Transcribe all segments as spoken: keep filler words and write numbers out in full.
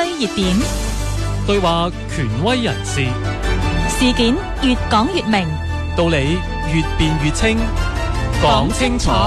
區熱點， 對話權威人士， 事件越講越明， 道理越辯越清，講清楚，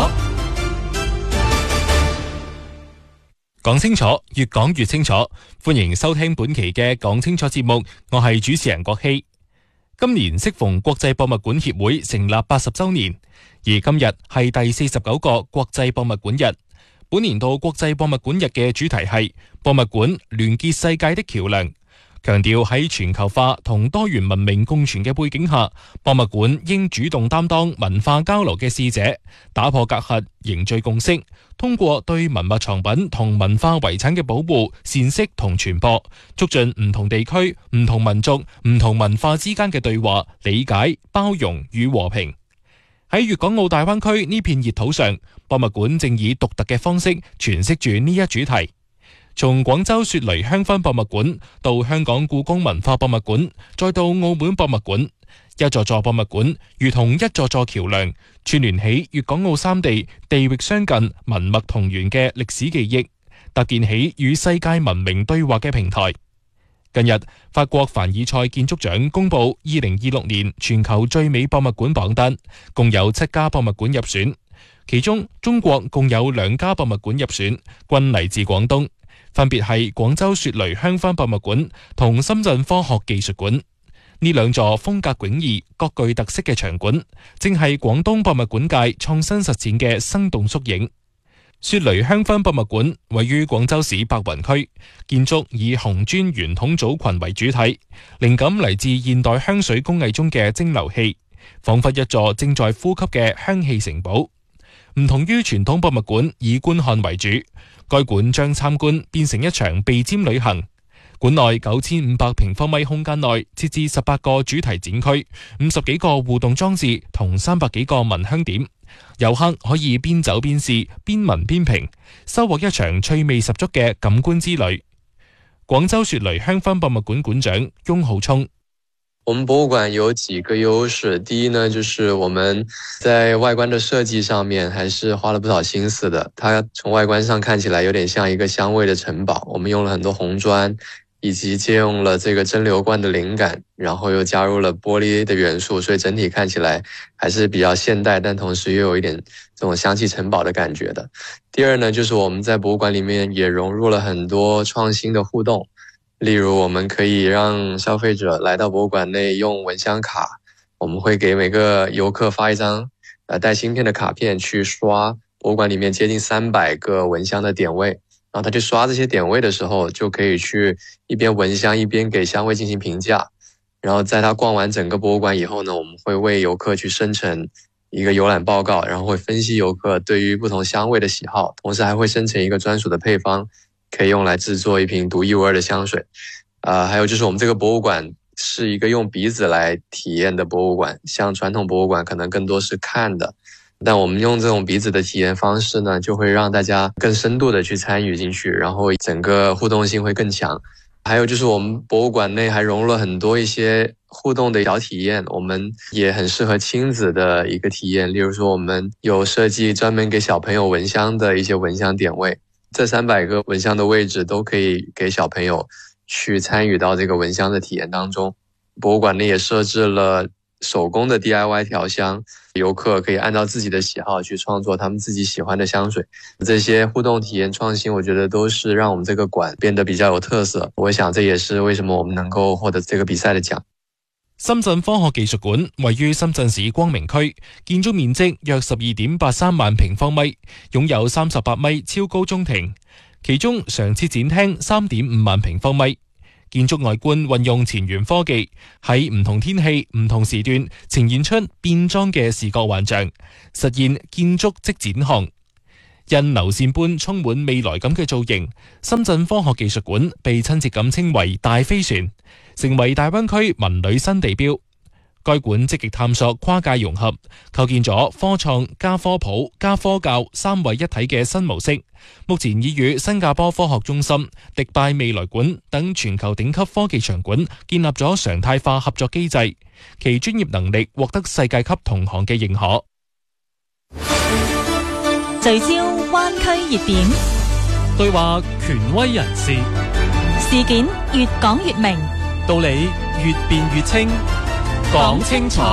講清楚，越講越清楚。歡迎收聽本期嘅講清楚節目，我係主持人郭希。今年適逢國際博物館協會成立八十周年，而今日係第四十九個國際博物館日。本年度國際博物館日嘅主題係博物館聯結世界的橋樑，強調喺全球化同多元文明共存嘅背景下，博物館應主動擔當文化交流嘅使者，打破隔閡，凝聚共識，通過對文物藏品同文化遺產嘅保護、闡釋同傳播，促進唔同地區、唔同民族、唔同文化之間嘅對話、理解、包容與和平。喺粵港澳大灣區呢片熱土上，博物館正以獨特嘅方式詮釋住呢一主題。從廣州雪梨香薰博物館到香港故宮文化博物館，再到澳門博物館，一座座博物館如同一座座橋樑，串聯起粵港澳三地地域相近、文脈同源嘅歷史記憶，搭建起與世界文明對話嘅平台。近日，法國凡爾賽建築獎公布二零二六年全球最美博物館榜單，共有七家博物館入選，其中中國共有兩家博物館入選，均嚟自廣東，分別係廣州雪梨香薰博物館同深圳科學技術館。呢兩座風格迥異、各具特色嘅場館，正係廣東博物館界創新實踐嘅生動縮影。雪梨香薰博物館位於廣州市白雲區，建築以紅磚圓筒組群為主體，靈感嚟自現代香水工藝中嘅蒸餾器，仿佛一座正在呼吸嘅香氣城堡。唔同於傳統博物館以觀看為主，該館將參觀變成一場鼻尖旅行。館內九千五百平方米空間內設置十八個主題展區、五十幾個互動裝置同三百幾個聞香點，遊客可以邊走邊試、邊聞邊評，收穫一場趣味十足嘅感官之旅。廣州雪梨香薰博物館館長翁浩聰： 我們博物館有幾個優勢，第一呢，就是我們在外觀的設計上面還是花了不少心思的。它從外觀上看起來有點像一個香味的城堡，我們用了很多紅磚，以及借用了這個蒸餾罐的靈感，然後又加入了玻璃的元素，所以整體看起來還是比較現代，但同時又有一點這種香氣城堡的感覺的。第二呢，就是我們在博物館裡面也融入了很多創新的互動，例如我們可以讓消費者來到博物館內用蚊香卡，我們會給每個遊客發一張呃帶芯片的卡片去刷博物館裡面接近三百個蚊香的點位。然後他去刷這些點位的時候，就可以去一邊聞香一邊給香味進行評價。然後在他逛完整個博物館以後呢，我們會為遊客去生成一個遊覽報告，然後會分析遊客對於不同香味的喜好，同時還會生成一個專屬的配方，可以用來製作一瓶獨一無二的香水。呃，還有就是我們這個博物館是一個用鼻子來體驗的博物館，像傳統博物館可能更多是看的。但我們用這種鼻子的體驗方式呢，就會讓大家更深度的去參與進去，然後整個互動性會更強。還有就是我們博物館內還融入了很多一些互動的小體驗，我們也很適合親子的一個體驗。例如說我們有設計專門給小朋友聞香的一些聞香點位，這三百個聞香的位置都可以給小朋友去參與到這個聞香的體驗當中。博物館內也設置了手工的 D I Y 調香，遊客可以按照自己的喜好去創作他們自己喜歡的香水。這些互動體驗創新，我覺得都是讓我們這個館變得比較有特色。我想這也是為什麼我們能夠獲得這個比賽的獎。 深圳科學技術館位於深圳市光明區，建築面積約十二點八三萬平方米，擁有三十八米超高中庭，其中常設展廳三點五萬平方米。建築外觀運用前沿科技，喺唔同天氣、唔同時段呈現出變裝嘅視覺幻象，實現建築即展項。因流線般充滿未來感嘅造型，深圳科學技術館被親切咁稱為大飛船，成為大灣區文旅新地標。該館積極探索跨界融合，構建咗科創加科普加科教三位一體嘅新模式。目前已與新加坡科學中心、迪拜未來館等全球頂級科技場館建立咗常態化合作機制，其專業能力獲得世界級同行嘅認可。 聚焦灣區熱點， 對話權威人士。 事件越講越明， 道理越辯越清，講清楚。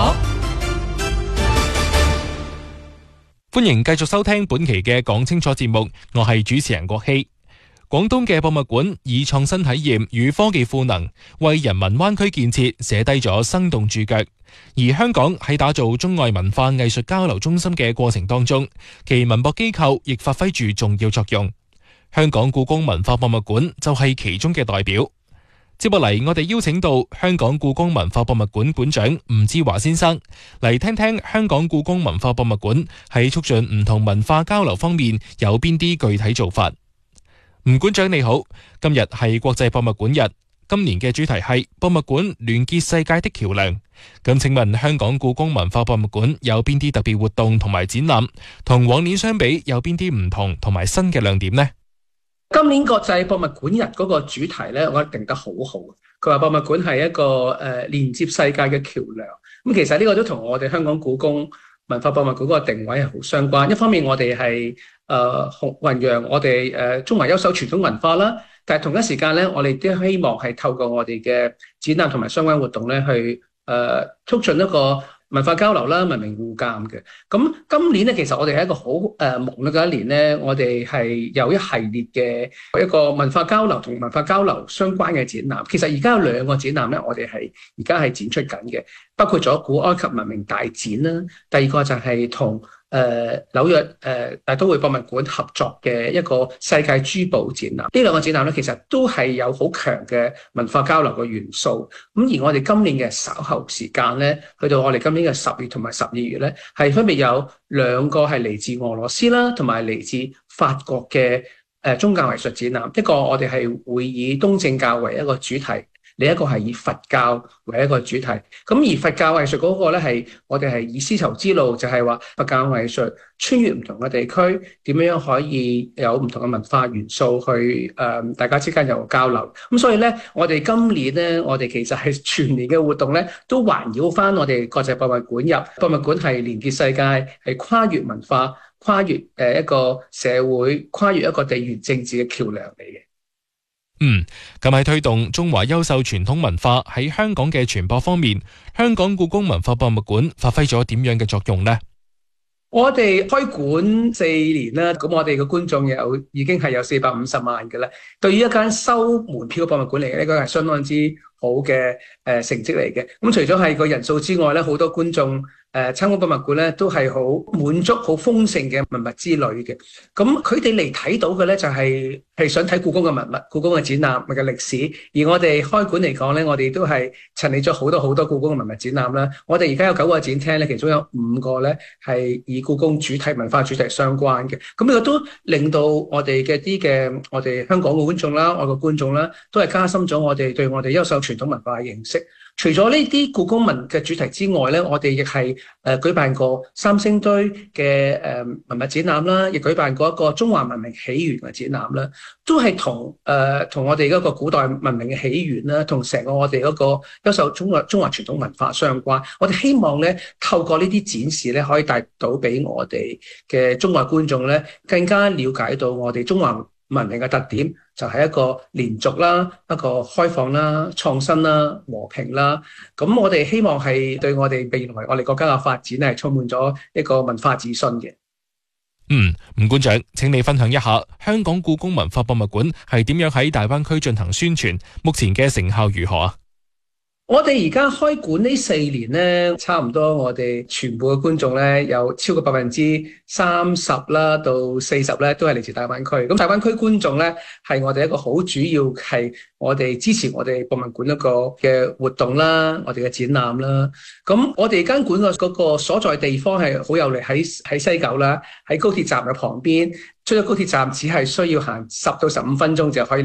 歡迎繼續收聽本期嘅講清楚節目，我係主持人郭希。廣東嘅博物館以創新體驗與科技賦能，為人民灣區建設寫低咗生動注腳。而香港喺打造中外文化藝術交流中心嘅過程當中，其文博機構亦發揮住重要作用。香港故宮文化博物館就係其中嘅代表。接落嚟，我哋邀請到香港故宮文化博物館館長吳志華先生嚟聽聽香港故宮文化博物館喺促進唔同文化交流方面有邊啲具體做法。吳館長你好，今日係國際博物館日，今年嘅主題係博物館聯結世界的橋樑。咁請問香港故宮文化博物館有邊啲特別活動同埋展覽，同往年相比有邊啲唔同同埋新嘅亮點呢？ 今年國際博物館日嗰個主題咧，我覺得定得好好。佢話博物館係一個誒、呃、連接世界嘅橋樑。咁其實呢個都同我哋香港故宮文化博物館嗰個定位係好相關。一方面我哋係誒弘揚我哋誒、呃、中華優秀傳統文化啦，但係同一時間咧，我哋都希望係透過我哋嘅展覽同埋相關活動咧，去誒、呃、促進一個文化交流啦、文明互鑒嘅。咁今年咧，其實我哋係一個好誒忙碌嘅一年咧，我哋係有一系列嘅一個文化交流同文化交流相關嘅展覽。其實而家有兩個展覽咧，我哋係而家係展出緊嘅，包括咗古埃及文明大展啦，第二個就係同誒、呃、紐約誒、呃、大都會博物館合作嘅一個世界珠寶展覽。呢兩個展覽咧，其實都係有好強嘅文化交流嘅元素。咁而我哋今年嘅稍後時間咧，去到我哋今年嘅十月同埋十二月咧，係分別有兩個係嚟自俄羅斯啦，同埋嚟自法國嘅誒、呃、宗教藝術展覽。一個我哋係會以東正教為一個主題，另一個係以佛教為一個主題。咁而佛教藝術嗰個咧，係我哋係以絲綢之路，就係話佛教藝術穿越唔同嘅地區，點樣可以有唔同嘅文化元素去誒、呃、大家之間有交流。咁所以咧，我哋今年咧，我哋其實係全年嘅活動咧，都環繞翻我哋國際博物館日。博物館係連結世界，係跨越文化、跨越誒一個社會、跨越一個地緣政治嘅橋樑嚟嘅。 嗯，咁喺推動中華優秀傳統文化喺香港嘅傳播方面，香港故宮文化博物館發揮咗點樣嘅作用呢？ 我哋開館四年啦，咁我哋嘅觀眾有已經係有四百五十萬嘅啦。對於一間收門票嘅博物館嚟嘅，呢個係相當之好嘅誒成績嚟嘅。咁除咗係個人數之外咧，好多觀眾誒參觀博物館咧都係好滿足、好豐盛嘅文物之旅嘅。咁佢哋嚟睇到嘅咧就係係想睇故宮嘅文物、故宮嘅展覽、嘅歷史。而我哋開館嚟講咧，我哋都係陳列咗好多好多故宮嘅文物展覽啦。我哋而家有九個展廳咧，其中有五個咧係以故宮主題、文化主題相關嘅。咁呢個都令到我哋嘅啲嘅我哋香港嘅觀眾啦、外國觀眾啦，都係加深咗我哋對我哋優秀傳統文化嘅認識。除咗呢啲故宮文嘅主題之外咧，我哋亦係誒舉辦過三星堆嘅誒文物展覽啦，亦舉辦過一個中華文明起源嘅展覽啦，都係同誒同我哋嗰個古代文明嘅起源啦，同成個我哋嗰個優秀中華中華傳統文化相關。我哋希望咧透過呢啲展示咧，可以帶到俾我哋嘅中外觀眾咧，更加了解到我哋中華文明嘅特點，就係一個連續啦，一個開放啦、創新啦、和平啦。咁我哋希望係對我哋未來我哋國家嘅發展係充滿咗一個文化自信嘅。 嗯，吳館長，請你分享一下香港故宮文化博物館係點樣喺大灣區進行宣傳，目前嘅成效如何啊？ 我哋而家開館呢四年咧，差唔多我哋全部嘅觀眾咧，有超過百分之三十啦到四十咧，都係嚟自大灣區。咁大灣區觀眾咧，係我哋一個好主要係我哋支持我哋博物館一個嘅活動啦，我哋嘅展覽啦。咁我哋間館嘅嗰個所在地方係好有利，喺喺西九啦，喺高鐵站嘅旁邊。出咗高鐵站只係需要行十到十五分鐘就可以